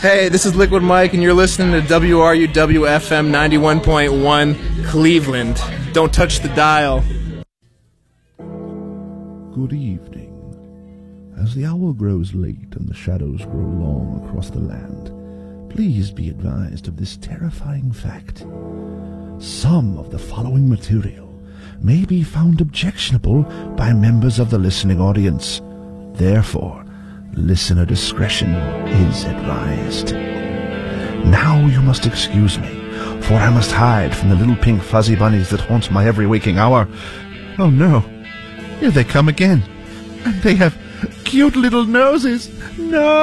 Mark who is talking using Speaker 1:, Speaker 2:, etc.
Speaker 1: Hey, this is Liquid Mike, and you're listening to WRUW-FM 91.1 Cleveland. Don't touch the dial.
Speaker 2: Good evening. As the hour grows late and the shadows grow long across the land, please be advised of this terrifying fact. Some of the following material may be found objectionable by members of the listening audience. Therefore, listener discretion is advised. Now you must excuse me, for I must hide from the little pink fuzzy bunnies that haunt my every waking hour. Oh no, here they come again. And they have cute little noses. No!